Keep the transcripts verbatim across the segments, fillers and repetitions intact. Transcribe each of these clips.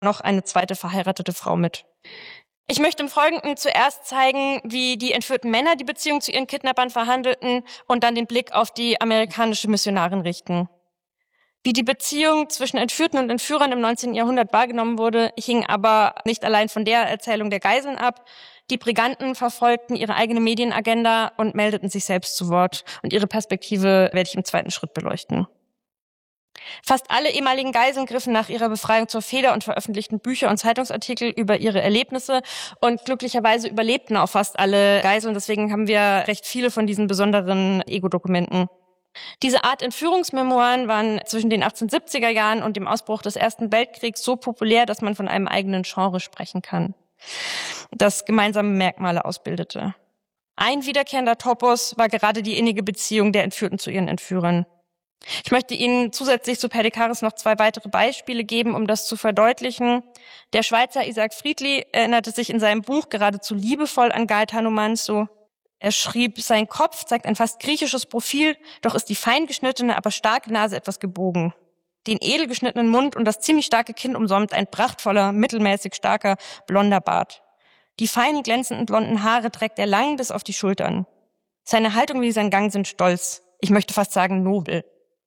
noch eine zweite verheiratete Frau mit. Ich möchte im Folgenden zuerst zeigen, wie die entführten Männer die Beziehung zu ihren Kidnappern verhandelten und dann den Blick auf die amerikanische Missionarin richten. Wie die Beziehung zwischen Entführten und Entführern im neunzehnten Jahrhundert wahrgenommen wurde, hing aber nicht allein von der Erzählung der Geiseln ab. Die Briganten verfolgten ihre eigene Medienagenda und meldeten sich selbst zu Wort. Und ihre Perspektive werde ich im zweiten Schritt beleuchten. Fast alle ehemaligen Geiseln griffen nach ihrer Befreiung zur Feder und veröffentlichten Bücher und Zeitungsartikel über ihre Erlebnisse. Und glücklicherweise überlebten auch fast alle Geiseln. Deswegen haben wir recht viele von diesen besonderen Ego-Dokumenten. Diese Art Entführungsmemoiren waren zwischen den achtzehnhundertsiebziger Jahren und dem Ausbruch des Ersten Weltkriegs so populär, dass man von einem eigenen Genre sprechen kann, das gemeinsame Merkmale ausbildete. Ein wiederkehrender Topos war gerade die innige Beziehung der Entführten zu ihren Entführern. Ich möchte Ihnen zusätzlich zu Perdicaris noch zwei weitere Beispiele geben, um das zu verdeutlichen. Der Schweizer Isaac Friedli erinnerte sich in seinem Buch geradezu liebevoll an Gaetano Manso. Er schrieb, sein Kopf zeigt ein fast griechisches Profil, doch ist die fein geschnittene, aber starke Nase etwas gebogen. Den edel geschnittenen Mund und das ziemlich starke Kinn umsäumt ein prachtvoller, mittelmäßig starker, blonder Bart. Die feinen, glänzenden blonden Haare trägt er lang bis auf die Schultern. Seine Haltung wie sein Gang sind stolz, ich möchte fast sagen nobel.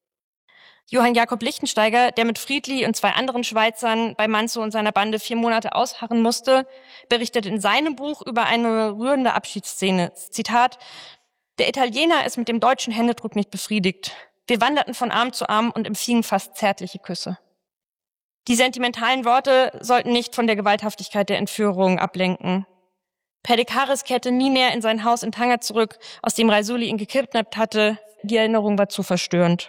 Johann Jakob Lichtensteiger, der mit Friedli und zwei anderen Schweizern bei Manso und seiner Bande vier Monate ausharren musste, berichtet in seinem Buch über eine rührende Abschiedsszene. Zitat: Der Italiener ist mit dem deutschen Händedruck nicht befriedigt. Wir wanderten von Arm zu Arm und empfingen fast zärtliche Küsse. Die sentimentalen Worte sollten nicht von der Gewalthaftigkeit der Entführung ablenken. Perdicaris kehrte nie mehr in sein Haus in Tanger zurück, aus dem Raisuli ihn gekidnappt hatte. Die Erinnerung war zu verstörend.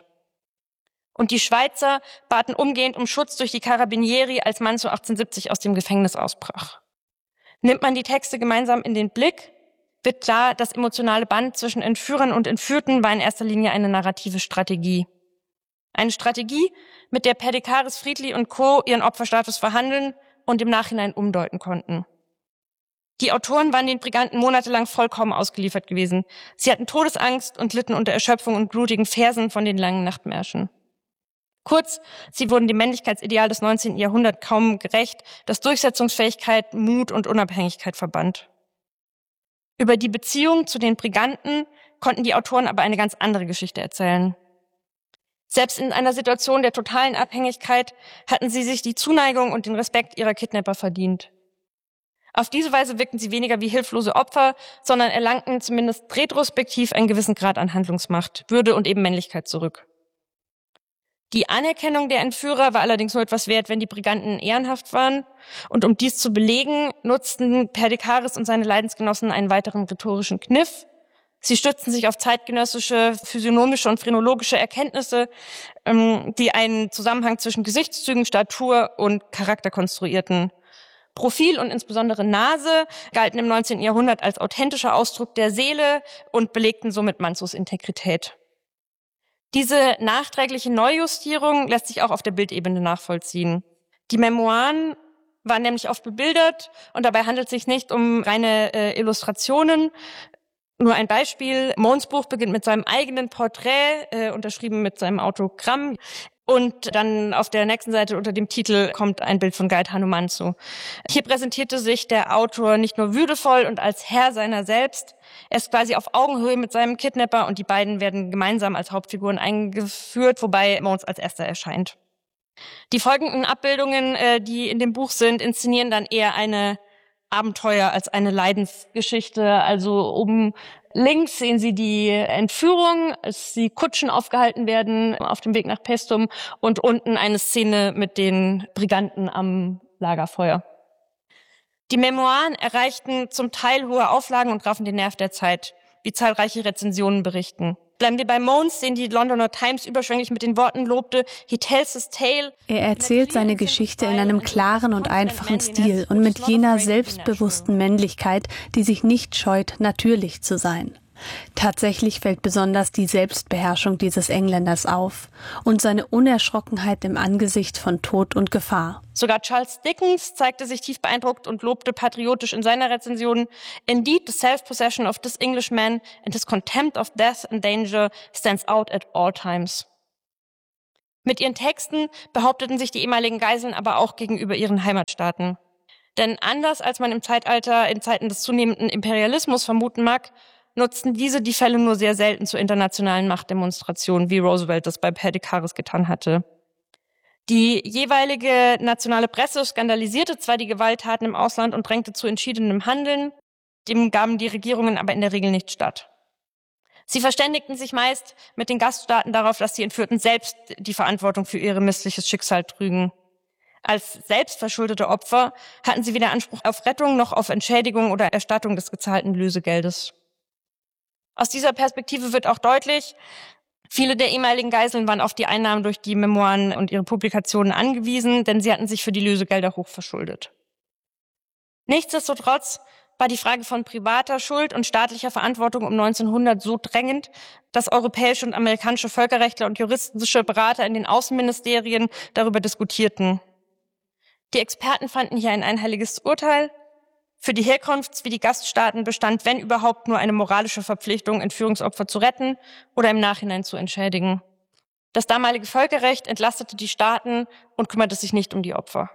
Und die Schweizer baten umgehend um Schutz durch die Carabinieri, als Manso achtzehnhundertsiebzig aus dem Gefängnis ausbrach. Nimmt man die Texte gemeinsam in den Blick, wird klar, das emotionale Band zwischen Entführern und Entführten war in erster Linie eine narrative Strategie. Eine Strategie, mit der Perdicaris, Friedli und Co. ihren Opferstatus verhandeln und im Nachhinein umdeuten konnten. Die Autoren waren den Briganten monatelang vollkommen ausgeliefert gewesen. Sie hatten Todesangst und litten unter Erschöpfung und blutigen Fersen von den langen Nachtmärschen. Kurz, sie wurden dem Männlichkeitsideal des neunzehnten Jahrhunderts kaum gerecht, das Durchsetzungsfähigkeit, Mut und Unabhängigkeit verband. Über die Beziehung zu den Briganten konnten die Autoren aber eine ganz andere Geschichte erzählen. Selbst in einer Situation der totalen Abhängigkeit hatten sie sich die Zuneigung und den Respekt ihrer Kidnapper verdient. Auf diese Weise wirkten sie weniger wie hilflose Opfer, sondern erlangten zumindest retrospektiv einen gewissen Grad an Handlungsmacht, Würde und eben Männlichkeit zurück. Die Anerkennung der Entführer war allerdings nur etwas wert, wenn die Briganten ehrenhaft waren. Und um dies zu belegen, nutzten Perdicaris und seine Leidensgenossen einen weiteren rhetorischen Kniff. Sie stützten sich auf zeitgenössische physiognomische und phrenologische Erkenntnisse, die einen Zusammenhang zwischen Gesichtszügen, Statur und Charakter konstruierten. Profil und insbesondere Nase galten im neunzehnten Jahrhundert als authentischer Ausdruck der Seele und belegten somit Mansos Integrität. Diese nachträgliche Neujustierung lässt sich auch auf der Bildebene nachvollziehen. Die Memoiren waren nämlich oft bebildert und dabei handelt es sich nicht um reine äh, Illustrationen. Nur ein Beispiel: Mones Buch beginnt mit seinem eigenen Porträt, äh, unterschrieben mit seinem Autogramm. Und dann auf der nächsten Seite unter dem Titel kommt ein Bild von Gaetano Manso. Hier präsentierte sich der Autor nicht nur würdevoll und als Herr seiner selbst, er ist quasi auf Augenhöhe mit seinem Kidnapper und die beiden werden gemeinsam als Hauptfiguren eingeführt, wobei Mones als erster erscheint. Die folgenden Abbildungen, die in dem Buch sind, inszenieren dann eher eine Abenteuer als eine Leidensgeschichte. Also oben links sehen Sie die Entführung, als die Kutschen aufgehalten werden auf dem Weg nach Paestum, und unten eine Szene mit den Briganten am Lagerfeuer. Die Memoiren erreichten zum Teil hohe Auflagen und trafen den Nerv der Zeit, wie zahlreiche Rezensionen berichten. Bleiben wir bei Mones, den die Londoner Times überschwänglich mit den Worten lobte: He tells his tale. Er erzählt seine Geschichte in einem klaren und einfachen Stil und mit jener selbstbewussten Männlichkeit, die sich nicht scheut, natürlich zu sein. Tatsächlich fällt besonders die Selbstbeherrschung dieses Engländers auf und seine Unerschrockenheit im Angesicht von Tod und Gefahr. Sogar Charles Dickens zeigte sich tief beeindruckt und lobte patriotisch in seiner Rezension: Indeed, the self-possession of this Englishman and his contempt of death and danger stands out at all times. Mit ihren Texten behaupteten sich die ehemaligen Geiseln aber auch gegenüber ihren Heimatstaaten. Denn anders als man im Zeitalter, in Zeiten des zunehmenden Imperialismus vermuten mag, nutzten diese die Fälle nur sehr selten zu internationalen Machtdemonstrationen, wie Roosevelt das bei Perdicaris getan hatte. Die jeweilige nationale Presse skandalisierte zwar die Gewalttaten im Ausland und drängte zu entschiedenem Handeln, dem gaben die Regierungen aber in der Regel nicht statt. Sie verständigten sich meist mit den Gaststaaten darauf, dass die Entführten selbst die Verantwortung für ihr missliches Schicksal trügen. Als selbstverschuldete Opfer hatten sie weder Anspruch auf Rettung noch auf Entschädigung oder Erstattung des gezahlten Lösegeldes. Aus dieser Perspektive wird auch deutlich, viele der ehemaligen Geiseln waren auf die Einnahmen durch die Memoiren und ihre Publikationen angewiesen, denn sie hatten sich für die Lösegelder hoch verschuldet. Nichtsdestotrotz war die Frage von privater Schuld und staatlicher Verantwortung um neunzehnhundert so drängend, dass europäische und amerikanische Völkerrechtler und juristische Berater in den Außenministerien darüber diskutierten. Die Experten fanden hier ein einhelliges Urteil. Für die Herkunfts- wie die Gaststaaten bestand, wenn überhaupt, nur eine moralische Verpflichtung, Entführungsopfer zu retten oder im Nachhinein zu entschädigen. Das damalige Völkerrecht entlastete die Staaten und kümmerte sich nicht um die Opfer.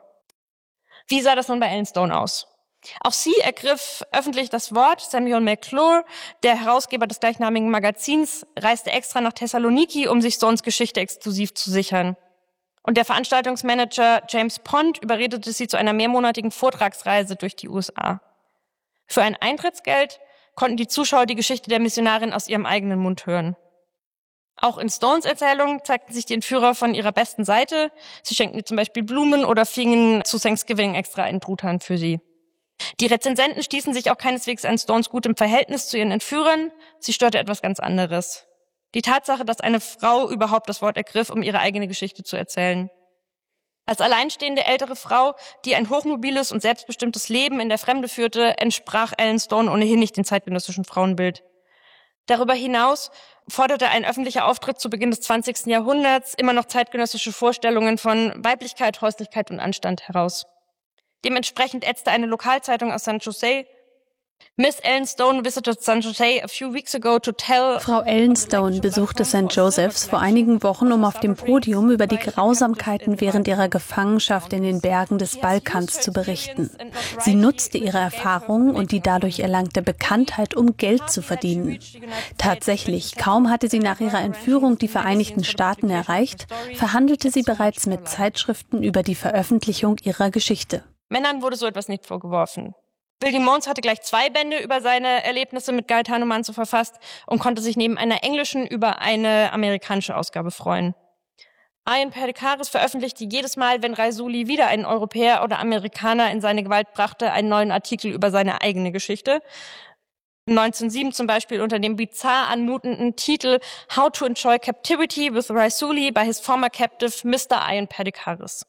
Wie sah das nun bei Ellen Stone aus? Auch sie ergriff öffentlich das Wort. Samuel McClure, der Herausgeber des gleichnamigen Magazins, reiste extra nach Thessaloniki, um sich Stones Geschichte exklusiv zu sichern. Und der Veranstaltungsmanager James Pond überredete sie zu einer mehrmonatigen Vortragsreise durch die U S A. Für ein Eintrittsgeld konnten die Zuschauer die Geschichte der Missionarin aus ihrem eigenen Mund hören. Auch in Stones Erzählung zeigten sich die Entführer von ihrer besten Seite. Sie schenkten ihr zum Beispiel Blumen oder fingen zu Thanksgiving extra einen Truthahn für sie. Die Rezensenten stießen sich auch keineswegs an Stones gutem Verhältnis zu ihren Entführern. Sie störte etwas ganz anderes. Die Tatsache, dass eine Frau überhaupt das Wort ergriff, um ihre eigene Geschichte zu erzählen. Als alleinstehende ältere Frau, die ein hochmobiles und selbstbestimmtes Leben in der Fremde führte, entsprach Ellen Stone ohnehin nicht dem zeitgenössischen Frauenbild. Darüber hinaus forderte ein öffentlicher Auftritt zu Beginn des zwanzigsten Jahrhunderts immer noch zeitgenössische Vorstellungen von Weiblichkeit, Häuslichkeit und Anstand heraus. Dementsprechend ätzte eine Lokalzeitung aus San Jose: Miss Ellen Stone visited San Jose a few weeks ago to tell... Frau Ellen Stone besuchte Sankt Joseph's vor einigen Wochen, um auf dem Podium über die Grausamkeiten während ihrer Gefangenschaft in den Bergen des Balkans zu berichten. Sie nutzte ihre Erfahrungen und die dadurch erlangte Bekanntheit, um Geld zu verdienen. Tatsächlich, kaum hatte sie nach ihrer Entführung die Vereinigten Staaten erreicht, verhandelte sie bereits mit Zeitschriften über die Veröffentlichung ihrer Geschichte. Männern wurde so etwas nicht vorgeworfen. William Mons hatte gleich zwei Bände über seine Erlebnisse mit Gaetano Manzo verfasst und konnte sich neben einer englischen über eine amerikanische Ausgabe freuen. Ian Perdicaris veröffentlichte jedes Mal, wenn Raisuli wieder einen Europäer oder Amerikaner in seine Gewalt brachte, einen neuen Artikel über seine eigene Geschichte. neunzehnhundertsieben zum Beispiel unter dem bizarr anmutenden Titel How to Enjoy Captivity with Raisuli by his former captive Mister Ian Perdicaris.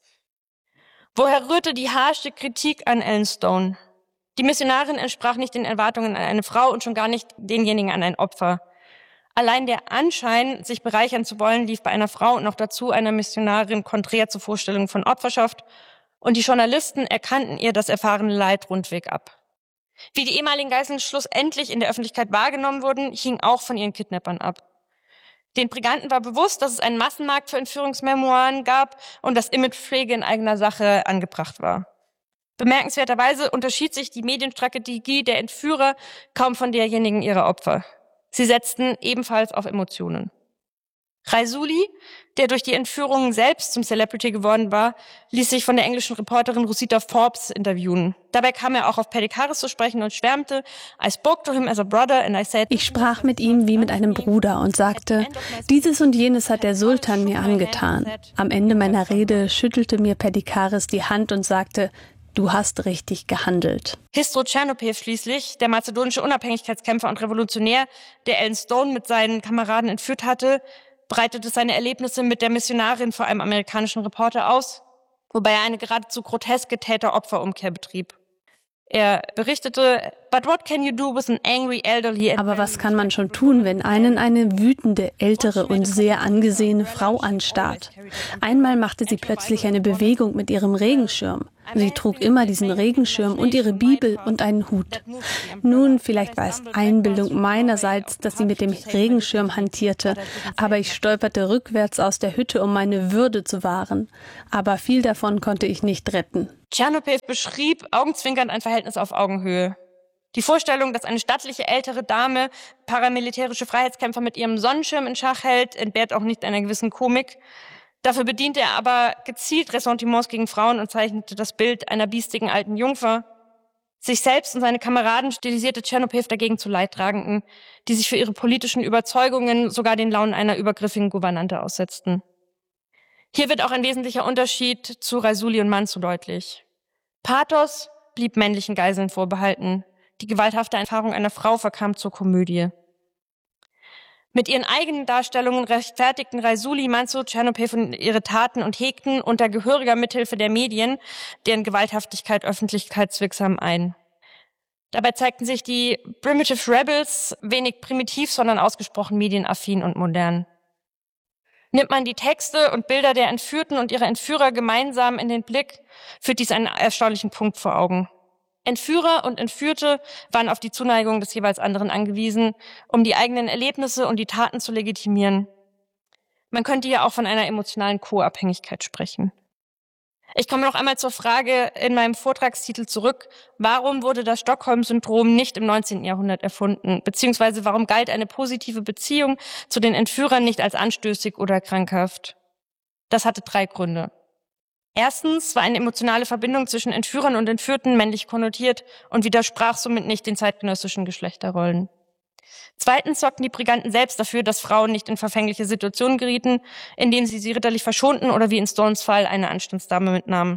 Woher rührte die harsche Kritik an Ellen Stone? Die Missionarin entsprach nicht den Erwartungen an eine Frau und schon gar nicht denjenigen an ein Opfer. Allein der Anschein, sich bereichern zu wollen, lief bei einer Frau und noch dazu einer Missionarin konträr zur Vorstellung von Opferschaft, und die Journalisten erkannten ihr das erfahrene Leid rundweg ab. Wie die ehemaligen Geiseln schlussendlich in der Öffentlichkeit wahrgenommen wurden, hing auch von ihren Kidnappern ab. Den Briganten war bewusst, dass es einen Massenmarkt für Entführungsmemoiren gab und dass Imagepflege in eigener Sache angebracht war. Bemerkenswerterweise unterschied sich die Medienstrategie der Entführer kaum von derjenigen ihrer Opfer. Sie setzten ebenfalls auf Emotionen. Raisuli, der durch die Entführungen selbst zum Celebrity geworden war, ließ sich von der englischen Reporterin Rosita Forbes interviewen. Dabei kam er auch auf Perdicaris zu sprechen und schwärmte: I spoke to him as a brother and I said... Ich sprach mit ihm wie mit einem Bruder und sagte, dieses und jenes hat der Sultan mir angetan. Am Ende meiner Rede schüttelte mir Perdicaris die Hand und sagte: Du hast richtig gehandelt. Hristo Chernopev schließlich, der mazedonische Unabhängigkeitskämpfer und Revolutionär, der Ellen Stone mit seinen Kameraden entführt hatte, breitete seine Erlebnisse mit der Missionarin vor einem amerikanischen Reporter aus, wobei er eine geradezu groteske Täter-Opfer-Umkehr betrieb. Er berichtete, But what can you do with an angry elderly? Aber was kann man schon tun, wenn einen eine wütende, ältere und sehr angesehene Frau anstarrt? Einmal machte sie plötzlich eine Bewegung mit ihrem Regenschirm. Sie trug immer diesen Regenschirm und ihre Bibel und einen Hut. Nun, vielleicht war es Einbildung meinerseits, dass sie mit dem Regenschirm hantierte, aber ich stolperte rückwärts aus der Hütte, um meine Würde zu wahren. Aber viel davon konnte ich nicht retten. Tschernopil beschrieb augenzwinkernd ein Verhältnis auf Augenhöhe. Die Vorstellung, dass eine stattliche ältere Dame paramilitärische Freiheitskämpfer mit ihrem Sonnenschirm in Schach hält, entbehrt auch nicht einer gewissen Komik. Dafür bediente er aber gezielt Ressentiments gegen Frauen und zeichnete das Bild einer biestigen alten Jungfer. Sich selbst und seine Kameraden stilisierte Tschernopil dagegen zu Leidtragenden, die sich für ihre politischen Überzeugungen sogar den Launen einer übergriffigen Gouvernante aussetzten. Hier wird auch ein wesentlicher Unterschied zu Raisuli und Manso deutlich. Pathos blieb männlichen Geiseln vorbehalten. Die gewalthafte Erfahrung einer Frau verkam zur Komödie. Mit ihren eigenen Darstellungen rechtfertigten Raisuli, Manso, Tschernopil ihre Taten und hegten unter gehöriger Mithilfe der Medien deren Gewalthaftigkeit öffentlichkeitswirksam ein. Dabei zeigten sich die Primitive Rebels wenig primitiv, sondern ausgesprochen medienaffin und modern. Nimmt man die Texte und Bilder der Entführten und ihrer Entführer gemeinsam in den Blick, führt dies einen erstaunlichen Punkt vor Augen. Entführer und Entführte waren auf die Zuneigung des jeweils anderen angewiesen, um die eigenen Erlebnisse und die Taten zu legitimieren. Man könnte ja auch von einer emotionalen Co-Abhängigkeit sprechen. Ich komme noch einmal zur Frage in meinem Vortragstitel zurück: Warum wurde das Stockholm-Syndrom nicht im neunzehnten Jahrhundert erfunden? Beziehungsweise warum galt eine positive Beziehung zu den Entführern nicht als anstößig oder krankhaft? Das hatte drei Gründe. Erstens war eine emotionale Verbindung zwischen Entführern und Entführten männlich konnotiert und widersprach somit nicht den zeitgenössischen Geschlechterrollen. Zweitens sorgten die Briganten selbst dafür, dass Frauen nicht in verfängliche Situationen gerieten, indem sie sie ritterlich verschonten oder wie in Stones Fall eine Anstandsdame mitnahmen.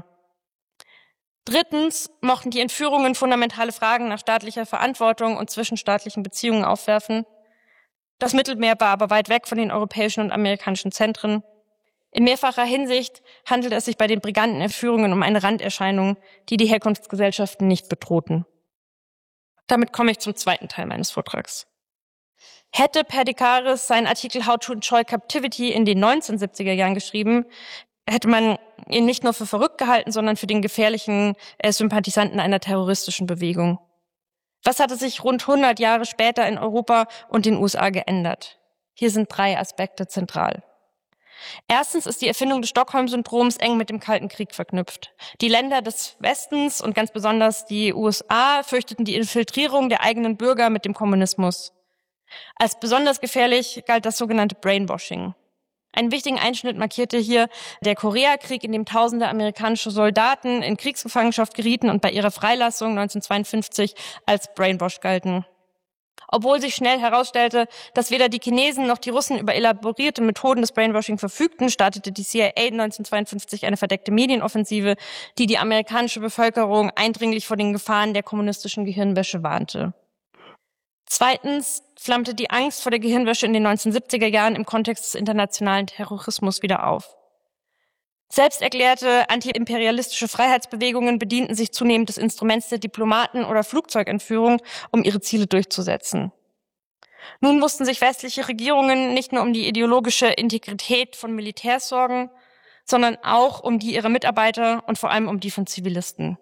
Drittens mochten die Entführungen fundamentale Fragen nach staatlicher Verantwortung und zwischenstaatlichen Beziehungen aufwerfen. Das Mittelmeer war aber weit weg von den europäischen und amerikanischen Zentren. In mehrfacher Hinsicht handelt es sich bei den Brigantenentführungen um eine Randerscheinung, die die Herkunftsgesellschaften nicht bedrohten. Damit komme ich zum zweiten Teil meines Vortrags. Hätte Perdicaris seinen Artikel How to Enjoy Captivity in den neunzehnhundertsiebziger Jahren geschrieben, hätte man ihn nicht nur für verrückt gehalten, sondern für den gefährlichen äh, Sympathisanten einer terroristischen Bewegung. Was hatte sich rund hundert Jahre später in Europa und den U S A geändert? Hier sind drei Aspekte zentral. Erstens ist die Erfindung des Stockholm-Syndroms eng mit dem Kalten Krieg verknüpft. Die Länder des Westens und ganz besonders die U S A fürchteten die Infiltrierung der eigenen Bürger mit dem Kommunismus. Als besonders gefährlich galt das sogenannte Brainwashing. Einen wichtigen Einschnitt markierte hier der Koreakrieg, in dem tausende amerikanische Soldaten in Kriegsgefangenschaft gerieten und bei ihrer Freilassung neunzehnhundertzweiundfünfzig als Brainwash galten. Obwohl sich schnell herausstellte, dass weder die Chinesen noch die Russen über elaborierte Methoden des Brainwashing verfügten, startete die C I A neunzehnhundertzweiundfünfzig eine verdeckte Medienoffensive, die die amerikanische Bevölkerung eindringlich vor den Gefahren der kommunistischen Gehirnwäsche warnte. Zweitens flammte die Angst vor der Gehirnwäsche in den neunzehnhundertsiebziger Jahren im Kontext des internationalen Terrorismus wieder auf. Selbst erklärte antiimperialistische Freiheitsbewegungen bedienten sich zunehmend des Instruments der Diplomaten oder Flugzeugentführung, um ihre Ziele durchzusetzen. Nun mussten sich westliche Regierungen nicht nur um die ideologische Integrität von Militärs sorgen, sondern auch um die ihrer Mitarbeiter und vor allem um die von Zivilisten.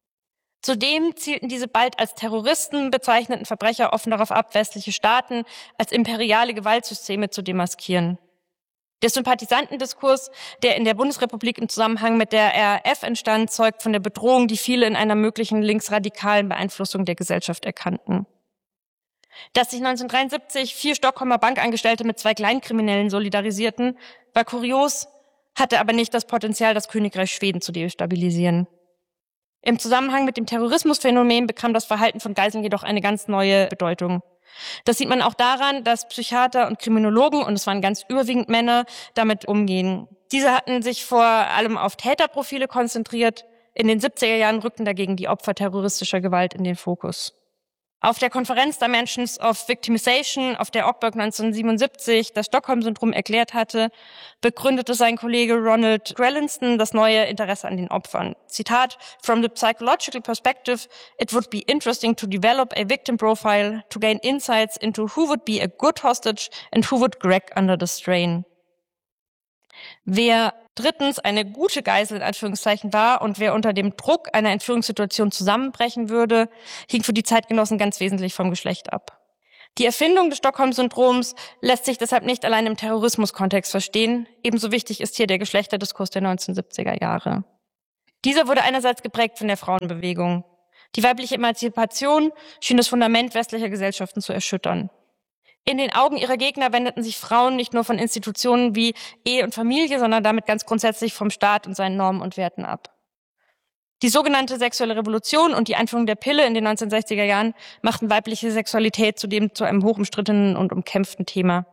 Zudem zielten diese bald als Terroristen bezeichneten Verbrecher offen darauf ab, westliche Staaten als imperiale Gewaltsysteme zu demaskieren. Der Sympathisantendiskurs, der in der Bundesrepublik im Zusammenhang mit der R A F entstand, zeugt von der Bedrohung, die viele in einer möglichen linksradikalen Beeinflussung der Gesellschaft erkannten. Dass sich neunzehnhundertdreiundsiebzig vier Stockholmer Bankangestellte mit zwei Kleinkriminellen solidarisierten, war kurios, hatte aber nicht das Potenzial, das Königreich Schweden zu destabilisieren. Im Zusammenhang mit dem Terrorismusphänomen bekam das Verhalten von Geiseln jedoch eine ganz neue Bedeutung. Das sieht man auch daran, dass Psychiater und Kriminologen, und es waren ganz überwiegend Männer, damit umgehen. Diese hatten sich vor allem auf Täterprofile konzentriert. In den siebziger Jahren rückten dagegen die Opfer terroristischer Gewalt in den Fokus. Auf der Konferenz Dimensions of Victimization, auf der Ockberg neunzehnhundertsiebenundsiebzig das Stockholm-Syndrom erklärt hatte, begründete sein Kollege Ronald Grellinston das neue Interesse an den Opfern. Zitat: "From the psychological perspective, it would be interesting to develop a victim profile to gain insights into who would be a good hostage and who would crack under the strain." Wer drittens eine gute Geisel in Anführungszeichen war und wer unter dem Druck einer Entführungssituation zusammenbrechen würde, hing für die Zeitgenossen ganz wesentlich vom Geschlecht ab. Die Erfindung des Stockholm-Syndroms lässt sich deshalb nicht allein im Terrorismuskontext verstehen. Ebenso wichtig ist hier der Geschlechterdiskurs der neunzehnhundertsiebziger Jahre. Dieser wurde einerseits geprägt von der Frauenbewegung. Die weibliche Emanzipation schien das Fundament westlicher Gesellschaften zu erschüttern. In den Augen ihrer Gegner wendeten sich Frauen nicht nur von Institutionen wie Ehe und Familie, sondern damit ganz grundsätzlich vom Staat und seinen Normen und Werten ab. Die sogenannte sexuelle Revolution und die Einführung der Pille in den neunzehnhundertsechziger Jahren machten weibliche Sexualität zudem zu einem hochumstrittenen und umkämpften Thema.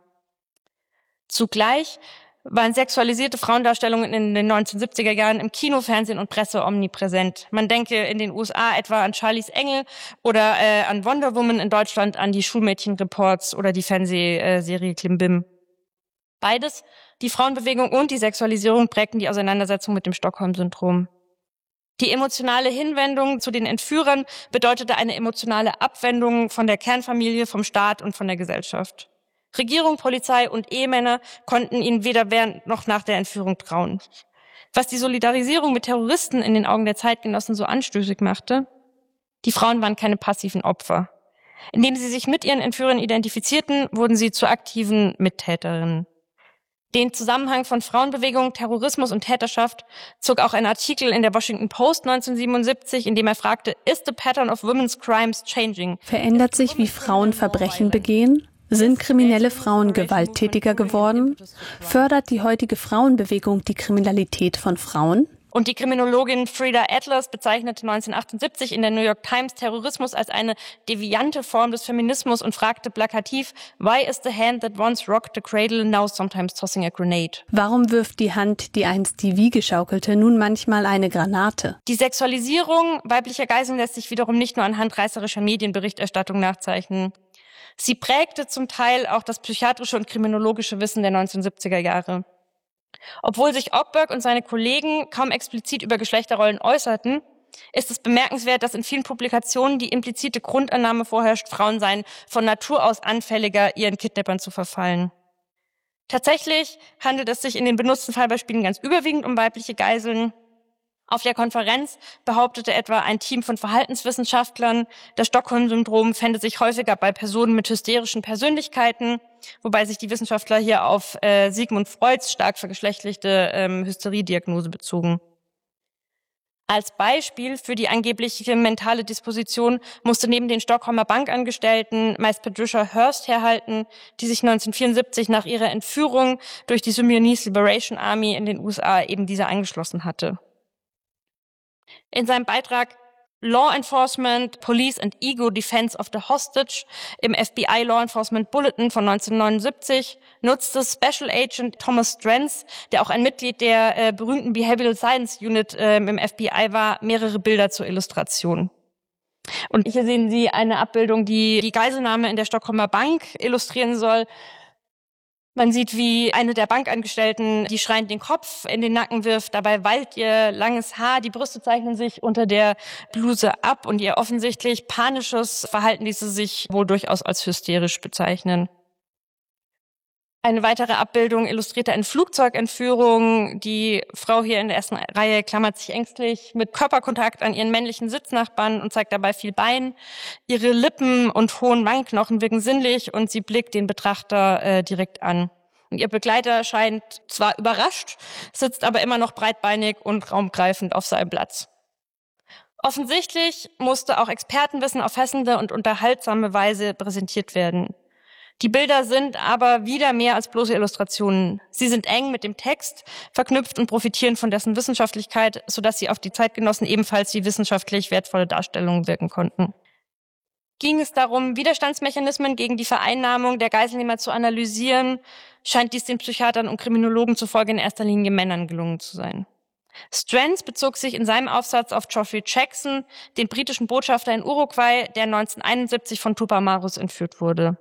Zugleich waren sexualisierte Frauendarstellungen in den neunzehnhundertsiebziger Jahren im Kino, Fernsehen und Presse omnipräsent. Man denke in den U S A etwa an Charlies Engel oder äh, an Wonder Woman, in Deutschland an die Schulmädchenreports oder die Fernsehserie Klimbim. Beides, die Frauenbewegung und die Sexualisierung, prägten die Auseinandersetzung mit dem Stockholm-Syndrom. Die emotionale Hinwendung zu den Entführern bedeutete eine emotionale Abwendung von der Kernfamilie, vom Staat und von der Gesellschaft. Regierung, Polizei und Ehemänner konnten ihnen weder während noch nach der Entführung trauen. Was die Solidarisierung mit Terroristen in den Augen der Zeitgenossen so anstößig machte: Die Frauen waren keine passiven Opfer. Indem sie sich mit ihren Entführern identifizierten, wurden sie zu aktiven Mittäterinnen. Den Zusammenhang von Frauenbewegung, Terrorismus und Täterschaft zog auch ein Artikel in der Washington Post neunzehnhundertsiebenundsiebzig, in dem er fragte: Is the pattern of women's crimes changing? Verändert sich, wie Frauen Verbrechen begehen? Sind kriminelle Frauen gewalttätiger geworden? Fördert die heutige Frauenbewegung die Kriminalität von Frauen? Und die Kriminologin Frida Atlas bezeichnete neunzehnhundertachtundsiebzig in der New York Times Terrorismus als eine deviante Form des Feminismus und fragte plakativ: Why is the hand that once rocked the cradle now sometimes tossing a grenade? Warum wirft die Hand, die einst die Wiege schaukelte, nun manchmal eine Granate? Die Sexualisierung weiblicher Geiseln lässt sich wiederum nicht nur anhand reißerischer Medienberichterstattung nachzeichnen. Sie prägte zum Teil auch das psychiatrische und kriminologische Wissen der neunzehnhundertsiebziger Jahre. Obwohl sich Ockberg und seine Kollegen kaum explizit über Geschlechterrollen äußerten, ist es bemerkenswert, dass in vielen Publikationen die implizite Grundannahme vorherrscht, Frauen seien von Natur aus anfälliger, ihren Kidnappern zu verfallen. Tatsächlich handelt es sich in den benutzten Fallbeispielen ganz überwiegend um weibliche Geiseln. Auf der Konferenz behauptete etwa ein Team von Verhaltenswissenschaftlern, das Stockholm-Syndrom fände sich häufiger bei Personen mit hysterischen Persönlichkeiten, wobei sich die Wissenschaftler hier auf äh, Sigmund Freuds stark vergeschlechtlichte ähm, Hysteriediagnose bezogen. Als Beispiel für die angebliche mentale Disposition musste neben den Stockholmer Bankangestellten meist Patricia Hearst herhalten, die sich neunzehnhundertvierundsiebzig nach ihrer Entführung durch die Symbionese Liberation Army in den U S A eben dieser angeschlossen hatte. In seinem Beitrag Law Enforcement, Police and Ego Defense of the Hostage im F B I Law Enforcement Bulletin von neunzehnhundertneunundsiebzig nutzte Special Agent Thomas Strantz, der auch ein Mitglied der äh, berühmten Behavioral Science Unit äh, im F B I war, mehrere Bilder zur Illustration. Und hier sehen Sie eine Abbildung, die die Geiselnahme in der Stockholmer Bank illustrieren soll. Man sieht, wie eine der Bankangestellten die schreiend den Kopf in den Nacken wirft. Dabei wallt ihr langes Haar, die Brüste zeichnen sich unter der Bluse ab und ihr offensichtlich panisches Verhalten ließe sich wohl durchaus als hysterisch bezeichnen. Eine weitere Abbildung illustrierte eine Flugzeugentführung. Die Frau hier in der ersten Reihe klammert sich ängstlich mit Körperkontakt an ihren männlichen Sitznachbarn und zeigt dabei viel Bein. Ihre Lippen und hohen Wangenknochen wirken sinnlich und sie blickt den Betrachter äh, direkt an. Und ihr Begleiter scheint zwar überrascht, sitzt aber immer noch breitbeinig und raumgreifend auf seinem Platz. Offensichtlich musste auch Expertenwissen auf fesselnde und unterhaltsame Weise präsentiert werden. Die Bilder sind aber wieder mehr als bloße Illustrationen. Sie sind eng mit dem Text verknüpft und profitieren von dessen Wissenschaftlichkeit, sodass sie auf die Zeitgenossen ebenfalls wie wissenschaftlich wertvolle Darstellungen wirken konnten. Ging es darum, Widerstandsmechanismen gegen die Vereinnahmung der Geiselnehmer zu analysieren, scheint dies den Psychiatern und Kriminologen zufolge in erster Linie Männern gelungen zu sein. Stranz bezog sich in seinem Aufsatz auf Geoffrey Jackson, den britischen Botschafter in Uruguay, der neunzehnhunderteinundsiebzig von Tupamaros entführt wurde.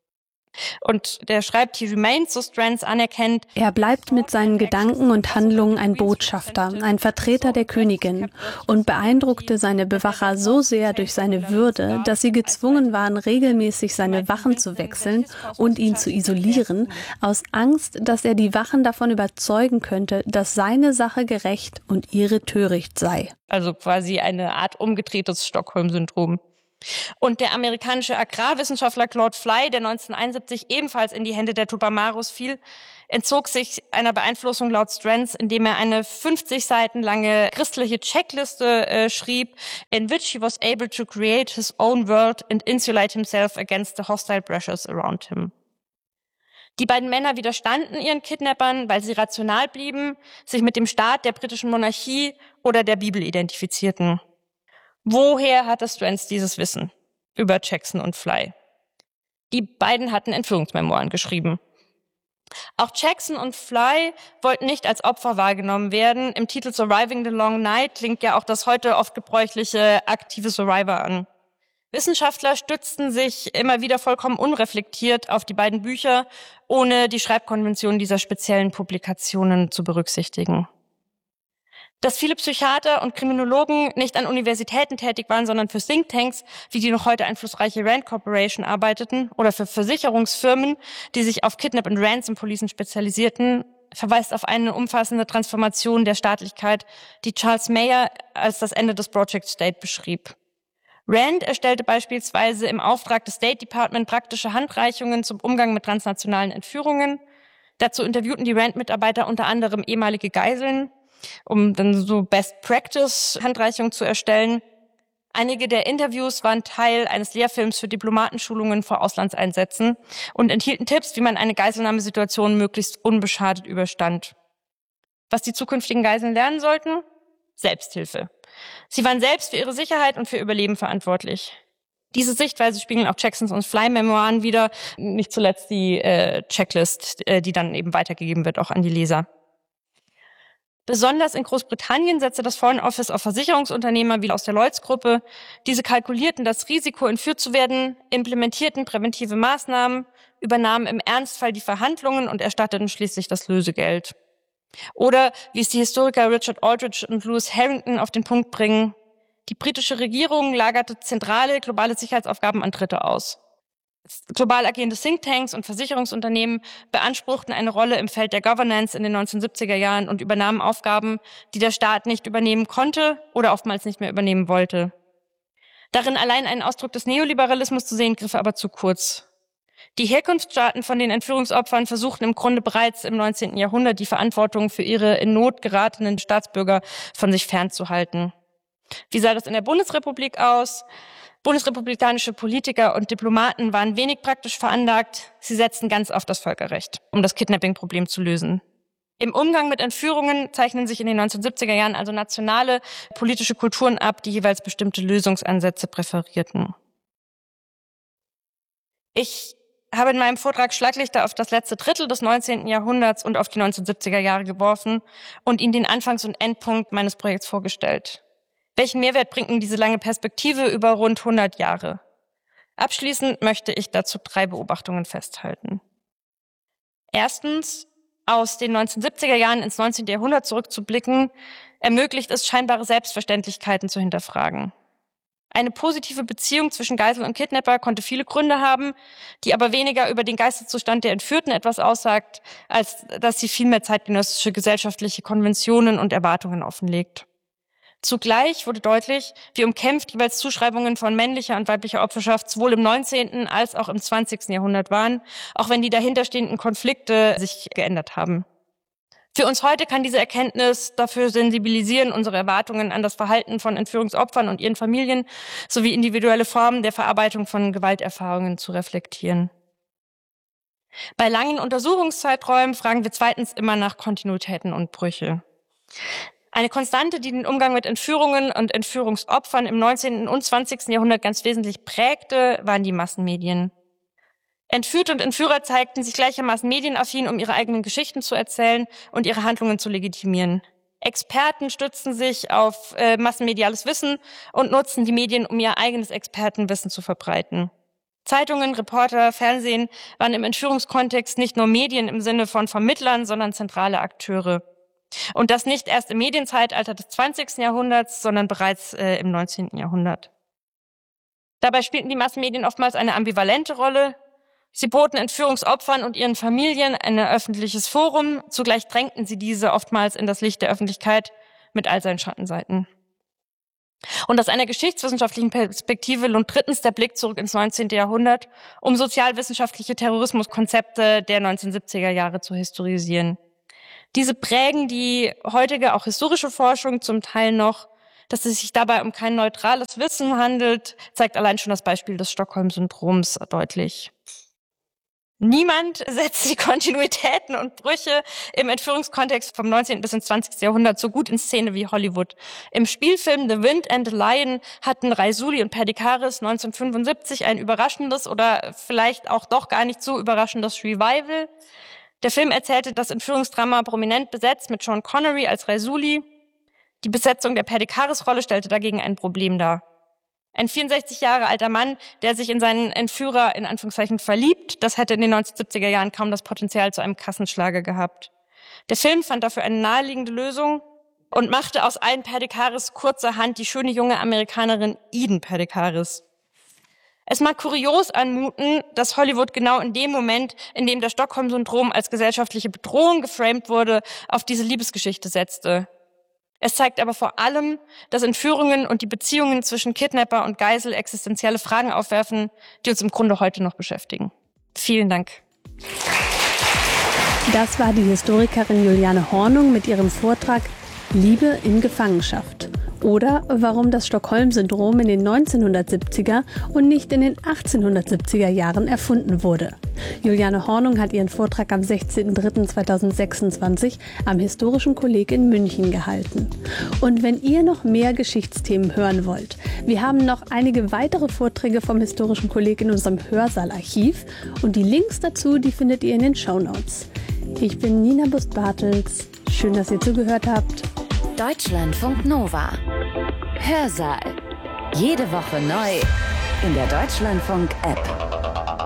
Und der schreibt, he remains, so Stranz anerkennt. Er bleibt mit seinen Gedanken und Handlungen ein Botschafter, ein Vertreter der Königin und beeindruckte seine Bewacher so sehr durch seine Würde, dass sie gezwungen waren, regelmäßig seine Wachen zu wechseln und ihn zu isolieren, aus Angst, dass er die Wachen davon überzeugen könnte, dass seine Sache gerecht und ihre töricht sei. Also quasi eine Art umgedrehtes Stockholm-Syndrom. Und der amerikanische Agrarwissenschaftler Claude Fly, der neunzehnhunderteinundsiebzig ebenfalls in die Hände der Tupamaros fiel, entzog sich einer Beeinflussung laut Stranz, indem er eine fünfzig Seiten lange christliche Checkliste äh, schrieb, in which he was able to create his own world and insulate himself against the hostile pressures around him. Die beiden Männer widerstanden ihren Kidnappern, weil sie rational blieben, sich mit dem Staat, der britischen Monarchie oder der Bibel identifizierten. Woher hatte Stranz dieses Wissen über Jackson und Fly? Die beiden hatten Entführungsmemoiren geschrieben. Auch Jackson und Fly wollten nicht als Opfer wahrgenommen werden. Im Titel Surviving the Long Night klingt ja auch das heute oft gebräuchliche aktive Survivor an. Wissenschaftler stützten sich immer wieder vollkommen unreflektiert auf die beiden Bücher, ohne die Schreibkonvention dieser speziellen Publikationen zu berücksichtigen. Dass viele Psychiater und Kriminologen nicht an Universitäten tätig waren, sondern für Thinktanks, wie die noch heute einflussreiche Rand Corporation arbeiteten, oder für Versicherungsfirmen, die sich auf Kidnap- und Ransom-Policen spezialisierten, verweist auf eine umfassende Transformation der Staatlichkeit, die Charles Mayer als das Ende des Project State beschrieb. Rand erstellte beispielsweise im Auftrag des State Department praktische Handreichungen zum Umgang mit transnationalen Entführungen. Dazu interviewten die Rand-Mitarbeiter unter anderem ehemalige Geiseln, um dann so Best-Practice-Handreichungen zu erstellen. Einige der Interviews waren Teil eines Lehrfilms für Diplomatenschulungen vor Auslandseinsätzen und enthielten Tipps, wie man eine Geiselnahmesituation möglichst unbeschadet überstand. Was die zukünftigen Geiseln lernen sollten? Selbsthilfe. Sie waren selbst für ihre Sicherheit und für Überleben verantwortlich. Diese Sichtweise spiegeln auch Jacksons und Fly-Memoiren wider, nicht zuletzt die äh, Checklist, äh, die dann eben weitergegeben wird, auch an die Leser. Besonders in Großbritannien setzte das Foreign Office auf Versicherungsunternehmer wie aus der Lloyds-Gruppe. Diese kalkulierten das Risiko, entführt zu werden, implementierten präventive Maßnahmen, übernahmen im Ernstfall die Verhandlungen und erstatteten schließlich das Lösegeld. Oder, wie es die Historiker Richard Aldrich und Lewis Harrington auf den Punkt bringen, die britische Regierung lagerte zentrale globale Sicherheitsaufgaben an Dritte aus. Global agierende Thinktanks und Versicherungsunternehmen beanspruchten eine Rolle im Feld der Governance in den neunzehnhundertsiebziger Jahren und übernahmen Aufgaben, die der Staat nicht übernehmen konnte oder oftmals nicht mehr übernehmen wollte. Darin allein einen Ausdruck des Neoliberalismus zu sehen, griff aber zu kurz. Die Herkunftsstaaten von den Entführungsopfern versuchten im Grunde bereits im neunzehnten Jahrhundert die Verantwortung für ihre in Not geratenen Staatsbürger von sich fernzuhalten. Wie sah das in der Bundesrepublik aus? Bundesrepublikanische Politiker und Diplomaten waren wenig praktisch veranlagt. Sie setzten ganz auf das Völkerrecht, um das Kidnapping-Problem zu lösen. Im Umgang mit Entführungen zeichnen sich in den neunzehnhundertsiebziger Jahren also nationale politische Kulturen ab, die jeweils bestimmte Lösungsansätze präferierten. Ich habe in meinem Vortrag Schlaglichter auf das letzte Drittel des neunzehnten Jahrhunderts und auf die neunzehnhundertsiebziger Jahre geworfen und Ihnen den Anfangs- und Endpunkt meines Projekts vorgestellt. Welchen Mehrwert bringt Ihnen diese lange Perspektive über rund hundert Jahre? Abschließend möchte ich dazu drei Beobachtungen festhalten. Erstens, aus den neunzehnhundertsiebziger Jahren ins neunzehnte Jahrhundert zurückzublicken, ermöglicht es, scheinbare Selbstverständlichkeiten zu hinterfragen. Eine positive Beziehung zwischen Geisel und Kidnapper konnte viele Gründe haben, die aber weniger über den Geisteszustand der Entführten etwas aussagt, als dass sie vielmehr zeitgenössische gesellschaftliche Konventionen und Erwartungen offenlegt. Zugleich wurde deutlich, wie umkämpft jeweils Zuschreibungen von männlicher und weiblicher Opferschaft sowohl im neunzehnten als auch im zwanzigsten Jahrhundert waren, auch wenn die dahinterstehenden Konflikte sich geändert haben. Für uns heute kann diese Erkenntnis dafür sensibilisieren, unsere Erwartungen an das Verhalten von Entführungsopfern und ihren Familien sowie individuelle Formen der Verarbeitung von Gewalterfahrungen zu reflektieren. Bei langen Untersuchungszeiträumen fragen wir zweitens immer nach Kontinuitäten und Brüche. Eine Konstante, die den Umgang mit Entführungen und Entführungsopfern im neunzehnten und zwanzigsten Jahrhundert ganz wesentlich prägte, waren die Massenmedien. Entführte und Entführer zeigten sich gleichermaßen medienaffin, um ihre eigenen Geschichten zu erzählen und ihre Handlungen zu legitimieren. Experten stützen sich auf äh, massenmediales Wissen und nutzen die Medien, um ihr eigenes Expertenwissen zu verbreiten. Zeitungen, Reporter, Fernsehen waren im Entführungskontext nicht nur Medien im Sinne von Vermittlern, sondern zentrale Akteure. Und das nicht erst im Medienzeitalter des zwanzigsten Jahrhunderts, sondern bereits äh, im neunzehnten Jahrhundert. Dabei spielten die Massenmedien oftmals eine ambivalente Rolle. Sie boten Entführungsopfern und ihren Familien ein öffentliches Forum, zugleich drängten sie diese oftmals in das Licht der Öffentlichkeit mit all seinen Schattenseiten. Und aus einer geschichtswissenschaftlichen Perspektive lohnt drittens der Blick zurück ins neunzehnte Jahrhundert, um sozialwissenschaftliche Terrorismuskonzepte der neunzehnhundertsiebziger Jahre zu historisieren. Diese prägen die heutige, auch historische Forschung zum Teil noch. Dass es sich dabei um kein neutrales Wissen handelt, zeigt allein schon das Beispiel des Stockholm-Syndroms deutlich. Niemand setzt die Kontinuitäten und Brüche im Entführungskontext vom neunzehnten bis ins zwanzigste Jahrhundert so gut in Szene wie Hollywood. Im Spielfilm The Wind and the Lion hatten Raisuli und Perdicaris neunzehnhundertfünfundsiebzig ein überraschendes oder vielleicht auch doch gar nicht so überraschendes Revival. Der Film erzählte das Entführungsdrama prominent besetzt mit Sean Connery als Raisuli. Die Besetzung der Perdicaris-Rolle stellte dagegen ein Problem dar. Ein vierundsechzig Jahre alter Mann, der sich in seinen Entführer in Anführungszeichen verliebt, das hätte in den neunzehnhundertsiebziger Jahren kaum das Potenzial zu einem Kassenschlager gehabt. Der Film fand dafür eine naheliegende Lösung und machte aus allen Perdicaris kurzerhand die schöne junge Amerikanerin Eden Perdicaris. Es mag kurios anmuten, dass Hollywood genau in dem Moment, in dem das Stockholm-Syndrom als gesellschaftliche Bedrohung geframed wurde, auf diese Liebesgeschichte setzte. Es zeigt aber vor allem, dass Entführungen und die Beziehungen zwischen Kidnapper und Geisel existenzielle Fragen aufwerfen, die uns im Grunde heute noch beschäftigen. Vielen Dank. Das war die Historikerin Juliane Hornung mit ihrem Vortrag Liebe in Gefangenschaft. Oder warum das Stockholm-Syndrom in den neunzehnhundertsiebziger und nicht in den achtzehnhundertsiebziger Jahren erfunden wurde. Juliane Hornung hat ihren Vortrag am sechzehnten dritten zweitausendsechsundzwanzig am Historischen Kolleg in München gehalten. Und wenn ihr noch mehr Geschichtsthemen hören wollt, wir haben noch einige weitere Vorträge vom Historischen Kolleg in unserem Hörsaalarchiv und die Links dazu, die findet ihr in den Shownotes. Ich bin Nina Bust-Bartels. Schön, dass ihr zugehört habt. Deutschlandfunk Nova. Hörsaal. Jede Woche neu in der Deutschlandfunk-App.